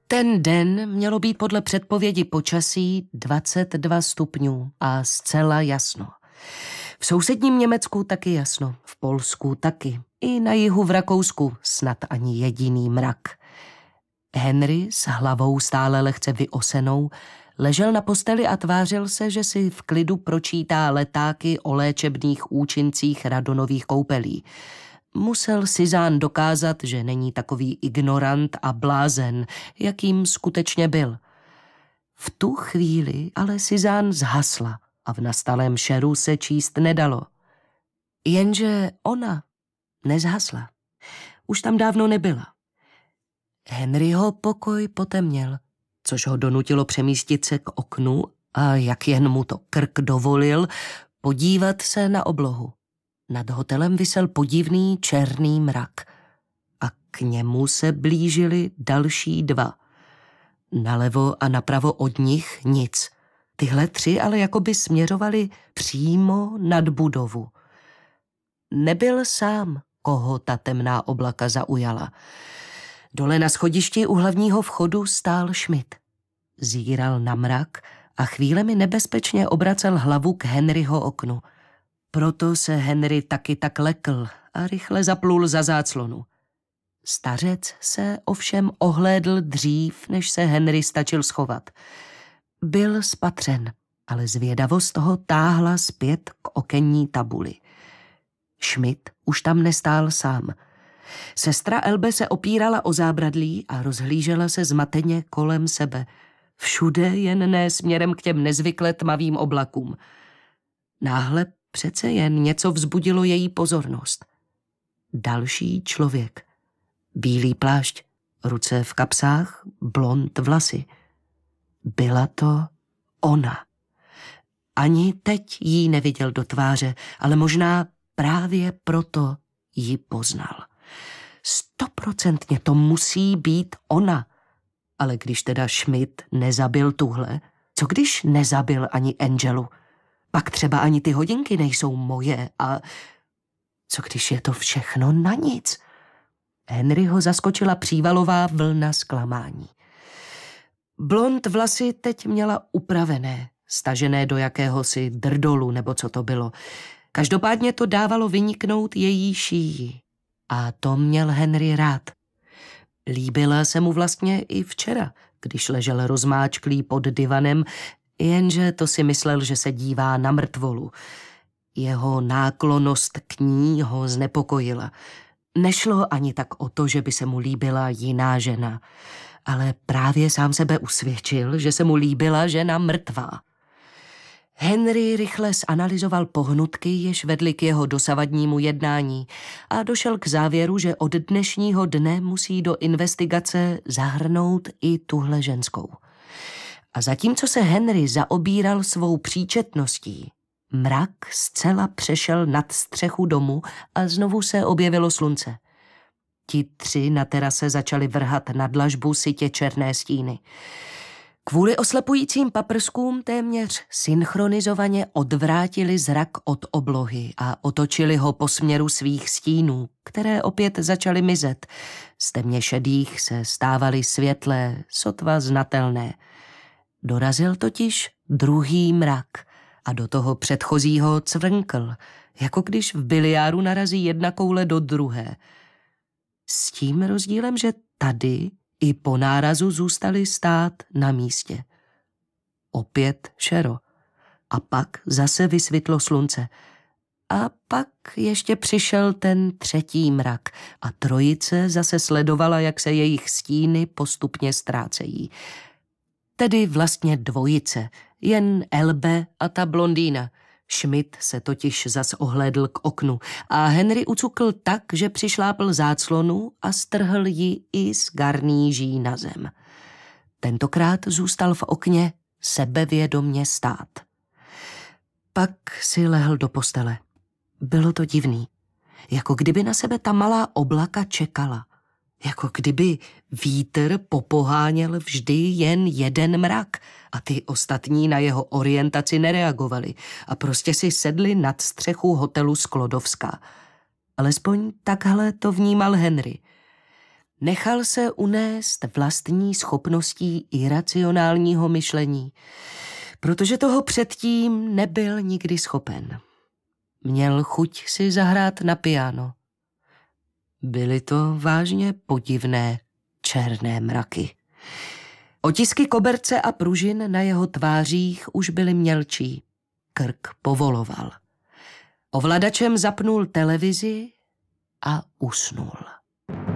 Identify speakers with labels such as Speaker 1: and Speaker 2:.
Speaker 1: Ten den mělo být podle předpovědi počasí 22 stupňů a zcela jasno. V sousedním Německu taky jasno, v Polsku taky, i na jihu v Rakousku snad ani jediný mrak. Henry s hlavou stále lehce vyosenou ležel na posteli a tvářil se, že si v klidu pročítá letáky o léčebných účincích radonových koupelí. Musel Suzanne dokázat, že není takový ignorant a blázen, jakým skutečně byl. V tu chvíli ale Suzanne zhasla a v nastalém šeru se číst nedalo. Jenže ona nezhasla. Už tam dávno nebyla. Henryho pokoj potemněl, což ho donutilo přemístit se k oknu a, jak jen mu to krk dovolil, podívat se na oblohu. Nad hotelem visel podivný černý mrak a k němu se blížili další dva. Nalevo a napravo od nich nic. Tyhle tři ale jakoby směřovali přímo nad budovu. Nebyl sám, koho ta temná oblaka zaujala. Dole na schodišti u hlavního vchodu stál Schmidt. Zíral na mrak a chvílemi nebezpečně obracel hlavu k Henryho oknu. Proto se Henry taky tak lekl a rychle zaplul za záclonu. Stařec se ovšem ohlédl dřív, než se Henry stačil schovat. Byl spatřen, ale zvědavost ho táhla zpět k okenní tabuli. Schmidt už tam nestál sám. Sestra Elbe se opírala o zábradlí a rozhlížela se zmateně kolem sebe. Všude jen ne směrem k těm nezvykle tmavým oblakům. Náhle přece jen něco vzbudilo její pozornost. Další člověk. Bílý plášť, ruce v kapsách, blond vlasy. Byla to ona. Ani teď jí neviděl do tváře, ale možná právě proto ji poznal. 100% to musí být ona. Ale když teda Schmidt nezabil tuhle, co když nezabil ani Angelu? Pak třeba ani ty hodinky nejsou moje a co když je to všechno na nic? Henryho zaskočila přívalová vlna zklamání. Blond vlasy teď měla upravené, stažené do jakéhosi drdolu nebo co to bylo. Každopádně to dávalo vyniknout její šíji. A to měl Henry rád. Líbila se mu vlastně i včera, když ležel rozmáčklý pod divanem, jenže to si myslel, že se dívá na mrtvolu. Jeho náklonnost k ní ho znepokojila. Nešlo ani tak o to, že by se mu líbila jiná žena, ale právě sám sebe usvědčil, že se mu líbila žena mrtvá. Henry rychle zanalyzoval pohnutky, jež vedly k jeho dosavadnímu jednání a došel k závěru, že od dnešního dne musí do investigace zahrnout i tuhle ženskou. A zatímco se Henry zaobíral svou příčetností, mrak zcela přešel nad střechu domu a znovu se objevilo slunce. Ti tři na terase začali vrhat na dlažbu sytě černé stíny. Kvůli oslepujícím paprskům téměř synchronizovaně odvrátili zrak od oblohy a otočili ho po směru svých stínů, které opět začaly mizet. Z temně šedých se stávaly světlé, sotva znatelné. Dorazil totiž druhý mrak a do toho předchozího cvrnkl, jako když v biliáru narazí jedna koule do druhé. S tím rozdílem, že tady i po nárazu zůstali stát na místě. Opět šero. A pak zase vysvětlo slunce. A pak ještě přišel ten třetí mrak a trojice zase sledovala, jak se jejich stíny postupně ztrácejí. Tedy vlastně dvojice, jen Elbe a ta blondýna. Schmidt se totiž zas ohlédl k oknu a Henry ucukl tak, že přišlápl záclonu a strhl ji i z garníží na zem. Tentokrát zůstal v okně sebevědomně stát. Pak si lehl do postele. Bylo to divný, jako kdyby na sebe ta malá oblaka čekala. Jako kdyby vítr popoháněl vždy jen jeden mrak a ty ostatní na jeho orientaci nereagovali a prostě si sedli nad střechu hotelu Sklodovská. Alespoň takhle to vnímal Henry. Nechal se unést vlastní schopností iracionálního myšlení, protože toho předtím nebyl nikdy schopen. Měl chuť si zahrát na piano. Byly to vážně podivné černé mraky. Otisky koberce a pružin na jeho tvářích už byly mělčí. Krk povoloval. Ovladačem zapnul televizi a usnul.